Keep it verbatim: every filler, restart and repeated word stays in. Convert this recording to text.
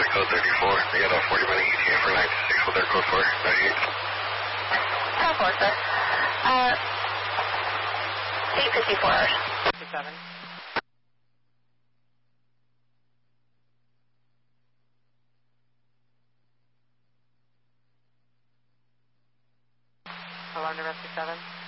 Delta code thirty-four. They got a forty minute E T A for nine two six with their code four ninety-eight. ten four, sir. Uh, eight fifty-four hours. fifty-seven. Alarm to rescue seven.